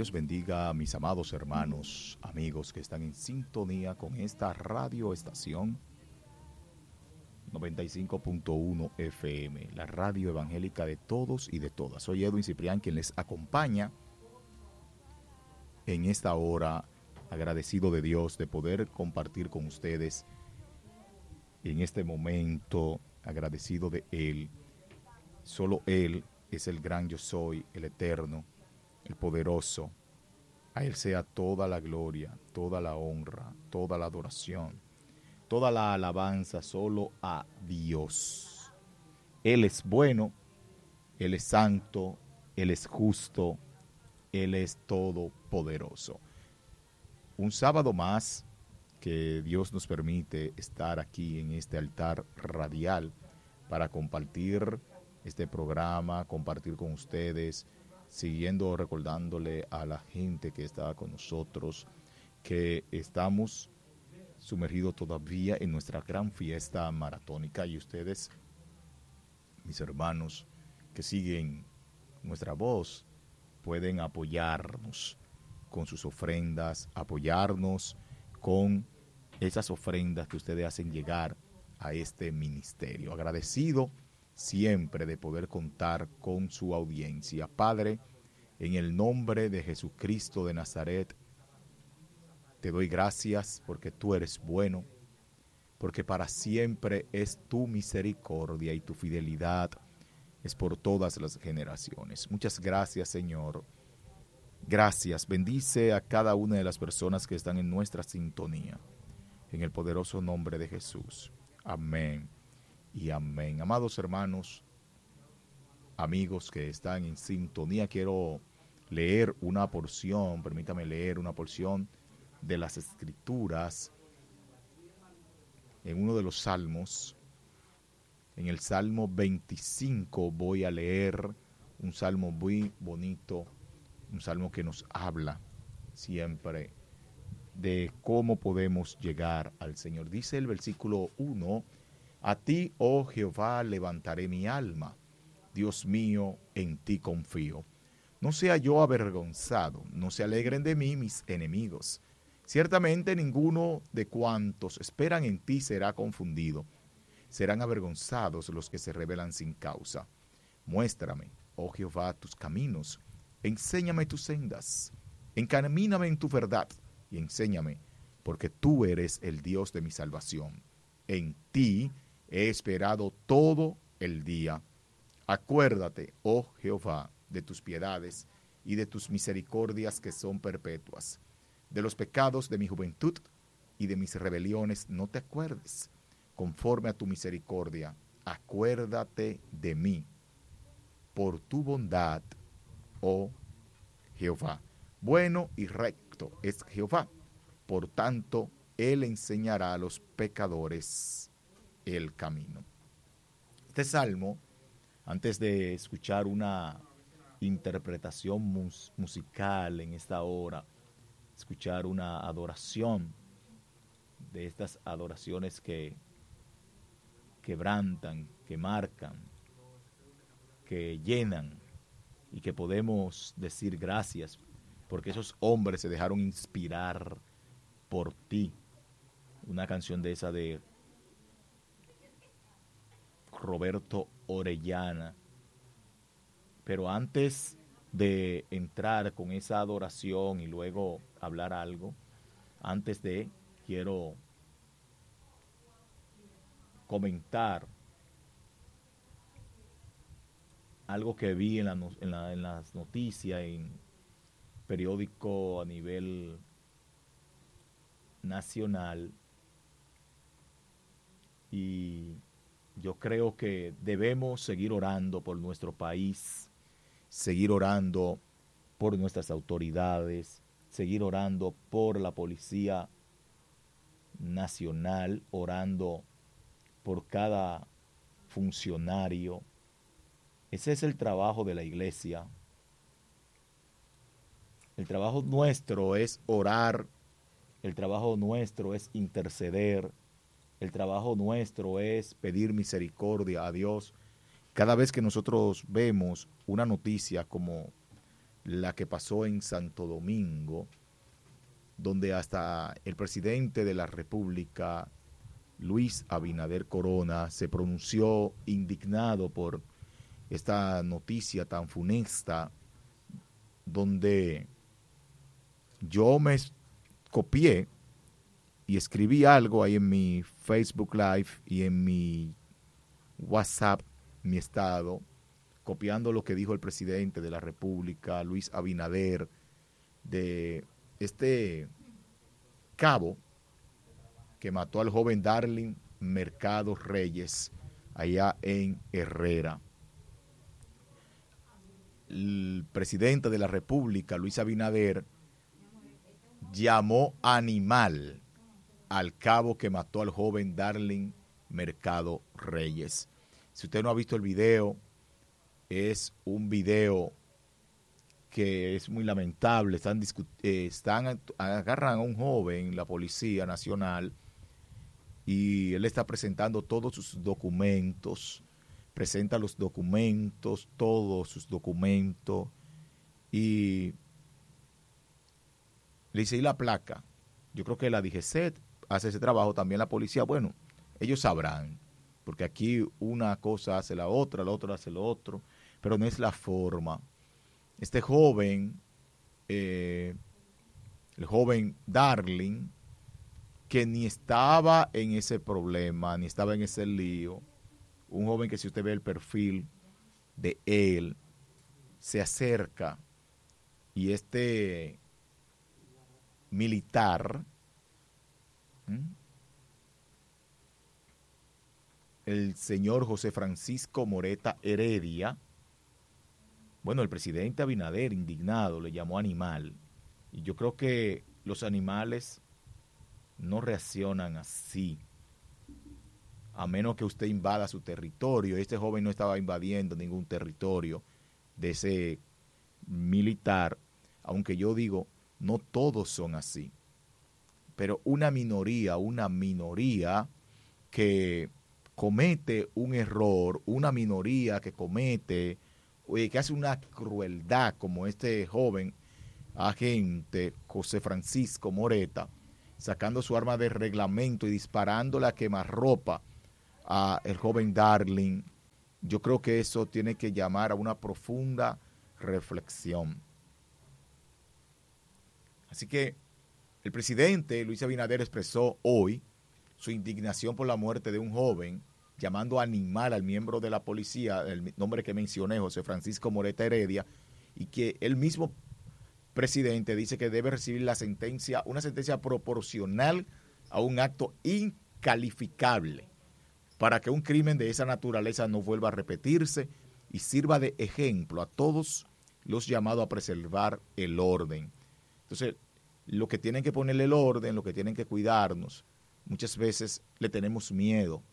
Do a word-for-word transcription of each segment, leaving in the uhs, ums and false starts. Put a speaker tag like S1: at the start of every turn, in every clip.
S1: Dios bendiga a mis amados hermanos, amigos que están en sintonía con esta radioestación noventa y cinco punto uno F M, la radio evangélica de todos y de todas. Soy Edwin Ciprián, quien les acompaña en esta hora, agradecido de Dios de poder compartir con ustedes en este momento, agradecido de Él. Solo Él es el gran yo soy, el eterno, el poderoso. A Él sea toda la gloria, toda la honra, toda la adoración, toda la alabanza, solo a Dios. Él es bueno, Él es santo, Él es justo, Él es todopoderoso. Un sábado más que Dios nos permite estar aquí en este altar radial para compartir este programa, compartir con ustedes, siguiendo recordándole a la gente que está con nosotros que estamos sumergidos todavía en nuestra gran fiesta maratónica, y ustedes, mis hermanos que siguen nuestra voz, pueden apoyarnos con sus ofrendas, apoyarnos con esas ofrendas que ustedes hacen llegar a este ministerio. Agradecido siempre de poder contar con su audiencia. Padre, en el nombre de Jesucristo de Nazaret, te doy gracias porque tú eres bueno, porque para siempre es tu misericordia y tu fidelidad es por todas las generaciones. Muchas gracias, Señor. Gracias. Bendice a cada una de las personas que están en nuestra sintonía. En el poderoso nombre de Jesús. Amén y amén. Amados hermanos, amigos que están en sintonía, quiero leer una porción, permítame leer una porción de las Escrituras en uno de los salmos. En el Salmo veinticinco voy a leer un salmo muy bonito, un salmo que nos habla siempre de cómo podemos llegar al Señor. Dice el versículo uno: a ti, oh Jehová, levantaré mi alma. Dios mío, en ti confío. No sea yo avergonzado, no se alegren de mí mis enemigos. Ciertamente ninguno de cuantos esperan en ti será confundido. Serán avergonzados los que se rebelan sin causa. Muéstrame, oh Jehová, tus caminos. Enséñame tus sendas. Encamíname en tu verdad y enséñame, porque tú eres el Dios de mi salvación. En ti he esperado todo el día. Acuérdate, oh Jehová, de tus piedades y de tus misericordias que son perpetuas. De los pecados de mi juventud y de mis rebeliones no te acuerdes. Conforme a tu misericordia, acuérdate de mí. Por tu bondad, oh Jehová. Bueno y recto es Jehová. Por tanto, Él enseñará a los pecadores el camino. Este salmo, antes de escuchar una interpretación mus- musical en esta hora, escuchar una adoración de estas adoraciones que quebrantan, que marcan, que llenan y que podemos decir gracias porque esos hombres se dejaron inspirar por ti. Una canción de esa de Roberto Orellana. Pero antes de entrar con esa adoración y luego hablar algo, antes de, quiero comentar algo que vi en, la, en, la, en las noticias, en periódico a nivel nacional, y yo creo que debemos seguir orando por nuestro país, seguir orando por nuestras autoridades, seguir orando por la Policía Nacional, orando por cada funcionario. Ese es el trabajo de la iglesia. El trabajo nuestro es orar, el trabajo nuestro es interceder, el trabajo nuestro es pedir misericordia a Dios. Cada vez que nosotros vemos una noticia como la que pasó en Santo Domingo, donde hasta el presidente de la República, Luis Abinader Corona, se pronunció indignado por esta noticia tan funesta, donde yo me copié y escribí algo ahí en mi Facebook Live y en mi WhatsApp, mi estado, copiando lo que dijo el presidente de la República, Luis Abinader, de este cabo que mató al joven Darling Mercado Reyes allá en Herrera. El presidente de la República, Luis Abinader, llamó animal al cabo que mató al joven Darling Mercado Reyes. Si usted no ha visto el video, es un video que es muy lamentable. Están, eh, están agarran a un joven, la Policía Nacional, y él está presentando todos sus documentos, presenta los documentos, todos sus documentos, y le dice, ¿y la placa? Yo creo que la D G C E T hace ese trabajo, también la policía. Bueno, ellos sabrán, porque aquí una cosa hace la otra, la otra hace lo otro, pero no es la forma. Este joven, eh, el joven Darling, que ni estaba en ese problema, ni estaba en ese lío, un joven que si usted ve el perfil de él, se acerca y este militar, ¿sí?, el señor José Francisco Moreta Heredia, bueno, el presidente Abinader, indignado, le llamó animal. Y yo creo que los animales no reaccionan así, a menos que usted invada su territorio. Este joven no estaba invadiendo ningún territorio de ese militar, aunque yo digo, no todos son así, pero una minoría, una minoría que comete un error, una minoría que comete, oye, que hace una crueldad como este joven agente José Francisco Moreta, sacando su arma de reglamento y disparándole a quemarropa a el joven Darling. Yo creo que eso tiene que llamar a una profunda reflexión. Así que el presidente Luis Abinader expresó hoy su indignación por la muerte de un joven, llamando animal al miembro de la policía, el nombre que mencioné, José Francisco Moreta Heredia, y que el mismo presidente dice que debe recibir la sentencia, una sentencia proporcional a un acto incalificable, para que un crimen de esa naturaleza no vuelva a repetirse y sirva de ejemplo a todos los llamados a preservar el orden. Entonces, lo que tienen que ponerle el orden, lo que tienen que cuidarnos, muchas veces le tenemos miedo.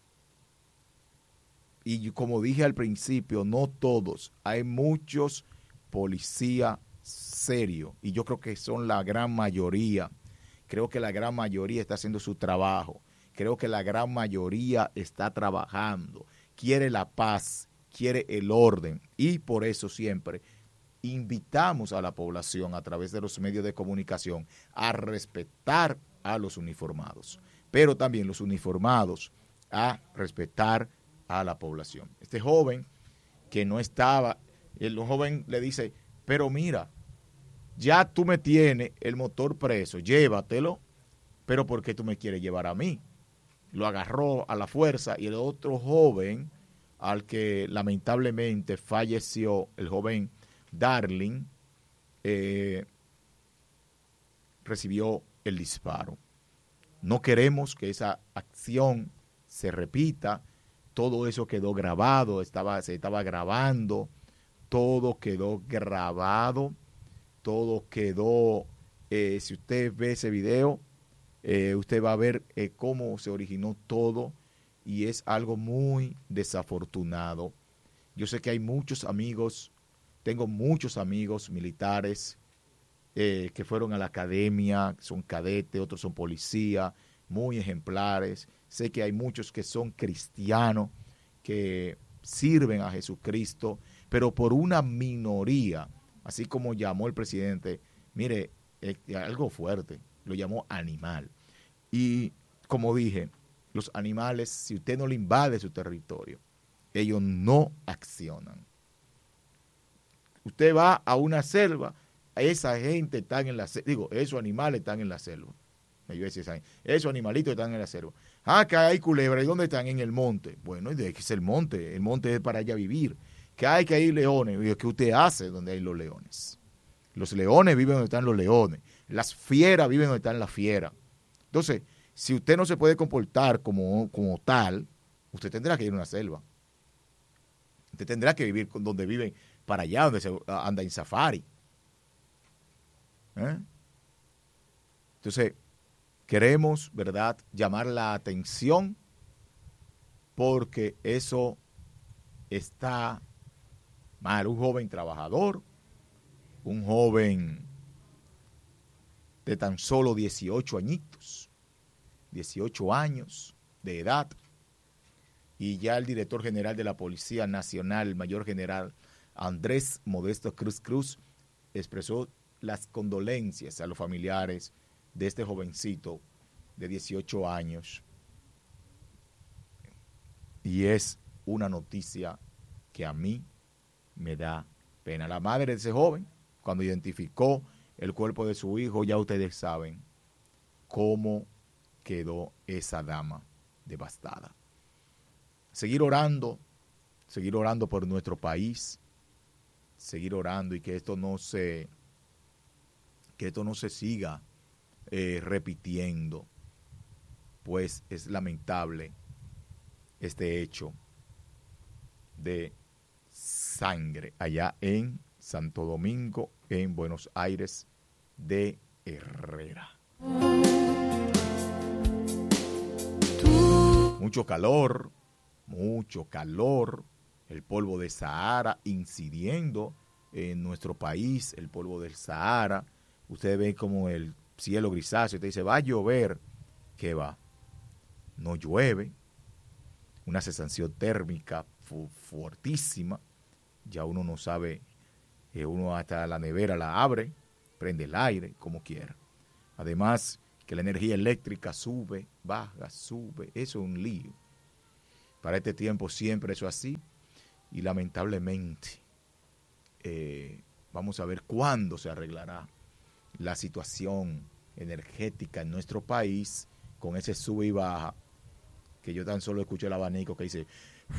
S1: Y como dije al principio, no todos, hay muchos policías serios, y yo creo que son la gran mayoría. Creo que la gran mayoría está haciendo su trabajo. Creo que la gran mayoría está trabajando, quiere la paz, quiere el orden, y por eso siempre invitamos a la población a través de los medios de comunicación a respetar a los uniformados, pero también los uniformados a respetar a la población. Este joven que no estaba, el joven le dice, pero mira, ya tú me tienes el motor preso, llévatelo, pero ¿por qué tú me quieres llevar a mí? Lo agarró a la fuerza, y el otro joven, al que lamentablemente falleció, el joven Darling, eh, recibió el disparo. No queremos que esa acción se repita. Todo eso quedó grabado, estaba, se estaba grabando, todo quedó grabado, todo quedó, eh, si usted ve ese video, eh, usted va a ver eh, cómo se originó todo, y es algo muy desafortunado. Yo sé que hay muchos amigos, tengo muchos amigos militares eh, que fueron a la academia, son cadetes, otros son policías, muy ejemplares. Sé que hay muchos que son cristianos, que sirven a Jesucristo, pero por una minoría Así como llamó el presidente, mire, es algo fuerte, lo llamó animal. Y como dije, los animales, si usted no le invade su territorio, ellos no accionan. Usted va a una selva, esa gente está en la selva, digo, esos animales están en la selva. Esos animalitos están en la selva. Ah, que hay culebras, ¿y dónde están? En el monte. Bueno, es el monte, el monte es para allá vivir. Que hay que hay leones, ¿qué usted hace donde hay los leones? Los leones viven donde están los leones, las fieras viven donde están las fieras. Entonces, si usted no se puede comportar como, como tal, usted tendrá que ir a una selva. Usted tendrá que vivir donde viven, para allá, donde se anda en safari. ¿Eh? Entonces, queremos, ¿verdad?, llamar la atención porque eso está mal. Un joven trabajador, un joven de tan solo dieciocho añitos, dieciocho años de edad, y ya el director general de la Policía Nacional, el mayor general Andrés Modesto Cruz Cruz, expresó las condolencias a los familiares de este jovencito de dieciocho años. Y es una noticia que a mí me da pena. La madre de ese joven, cuando identificó el cuerpo de su hijo, ya ustedes saben cómo quedó esa dama devastada. Seguir orando, seguir orando por nuestro país, seguir orando y que esto no se, que esto no se siga eh, repitiendo, pues es lamentable este hecho de sangre allá en Santo Domingo, en Buenos Aires de Herrera. Mucho calor, mucho calor, el polvo de Sahara incidiendo en nuestro país, el polvo del Sahara. Ustedes ven como el cielo grisáceo, usted dice, va a llover, ¿qué va? No llueve, una sensación térmica fu- fuertísima, ya uno no sabe, eh, uno hasta la nevera la abre, prende el aire, como quiera. Además, que la energía eléctrica sube, baja, sube, eso es un lío. Para este tiempo siempre eso así, y lamentablemente eh, vamos a ver cuándo se arreglará la situación energética en nuestro país con ese sube y baja, que yo tan solo escucho el abanico que dice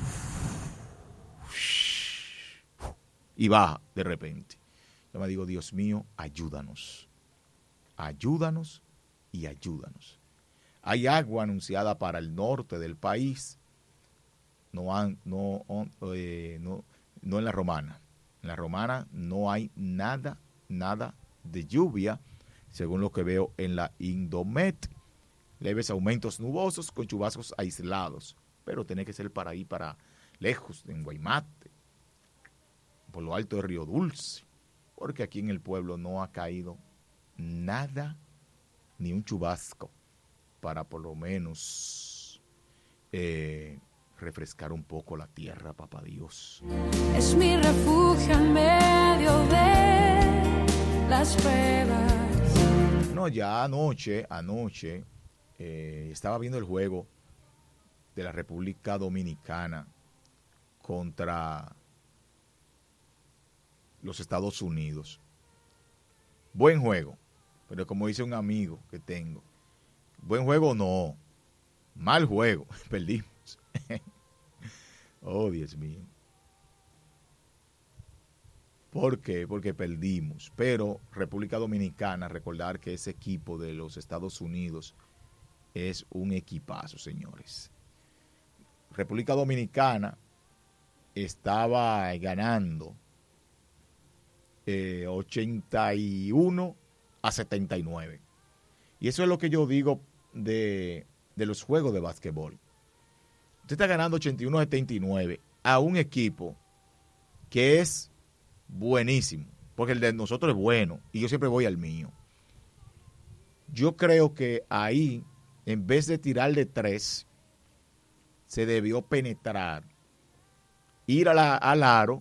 S1: y baja de repente. Yo me digo, Dios mío, ayúdanos, ayúdanos y ayúdanos. Hay agua anunciada para el norte del país, no, han, no, eh, no, no en la Romana. En la Romana no hay nada, nada de lluvia, según lo que veo en la Indomet. Leves aumentos nubosos con chubascos aislados, pero tiene que ser para ahí, para lejos, en Guaymate, por lo alto de Río Dulce, porque aquí en el pueblo no ha caído nada, ni un chubasco, para por lo menos eh, refrescar un poco la tierra, papá Dios.
S2: Es mi refugio en medio de las pruebas.
S1: No, ya anoche, anoche, eh, estaba viendo el juego de la República Dominicana contra los Estados Unidos. Buen juego, pero como dice un amigo que tengo, buen juego no, mal juego, perdimos. Oh, Dios mío. ¿Por qué? Porque perdimos. Pero República Dominicana, recordar que ese equipo de los Estados Unidos es un equipazo, señores. República Dominicana estaba ganando eh, ochenta y uno a setenta y nueve. Y eso es lo que yo digo de, de los juegos de básquetbol. Usted está ganando ochenta y uno a setenta y nueve a un equipo que es buenísimo, porque el de nosotros es bueno y yo siempre voy al mío. Yo creo que ahí, en vez de tirar de tres, se debió penetrar, ir a la, al aro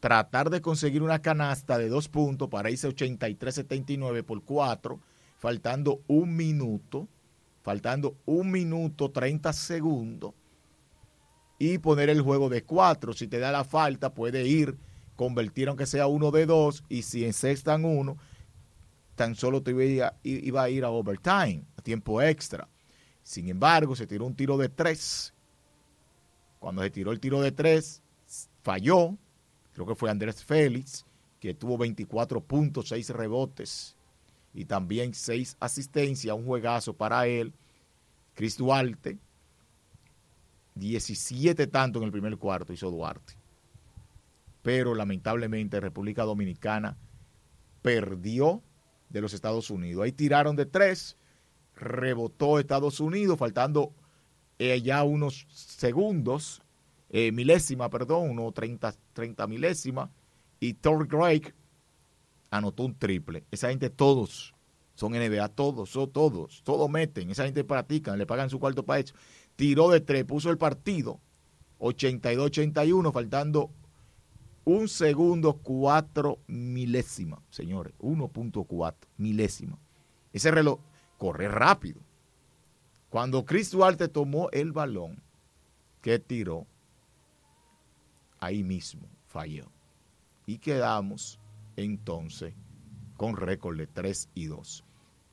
S1: tratar de conseguir una canasta de dos puntos para irse ochenta y tres setenta y nueve por cuatro, faltando un minuto, faltando un minuto treinta segundos, y poner el juego de cuatro. Si te da la falta, puede ir, convertir aunque sea uno de dos, y si encestan uno, tan solo te iba, iba a ir a overtime, a tiempo extra. Sin embargo, se tiró un tiro de tres. Cuando se tiró el tiro de tres, falló. Creo que fue Andrés Félix, que tuvo veinticuatro puntos, seis rebotes y también seis asistencias, un juegazo para él. Chris Duarte, diecisiete tantos en el primer cuarto hizo Duarte. Pero lamentablemente República Dominicana perdió de los Estados Unidos. Ahí tiraron de tres, rebotó Estados Unidos, faltando eh, ya unos segundos, eh, milésima, perdón, unos treinta, treinta milésima, y Torrey Craig anotó un triple. Esa gente todos son N B A, todos, son todos, todos meten, esa gente practican, le pagan su cuarto para eso. Tiró de tres, puso el partido ochenta y dos ochenta y uno, faltando un segundo, cuatro milésimas, señores, uno punto cuatro milésima. Ese reloj corre rápido. Cuando Chris Duarte tomó el balón que tiró, ahí mismo falló. Y quedamos entonces con récord de tres y dos.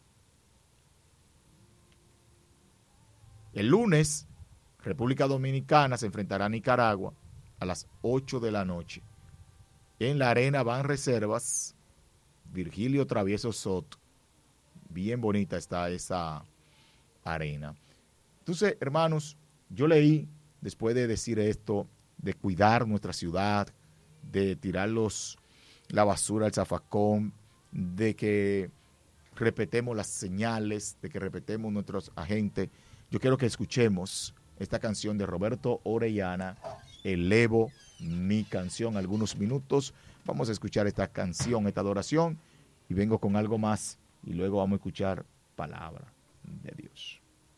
S1: El lunes, República Dominicana se enfrentará a Nicaragua a las ocho de la noche. En la arena Banreservas, Virgilio Travieso Soto. Bien bonita está esa arena. Entonces, hermanos, yo leí, después de decir esto, de cuidar nuestra ciudad, de tirar los, la basura al zafacón, de que respetemos las señales, de que respetemos nuestros agentes. Yo quiero que escuchemos esta canción de Roberto Orellana, Elevo mi canción, algunos minutos. Vamos a escuchar esta canción, esta adoración, y vengo con algo más, y luego vamos a escuchar palabra de Dios.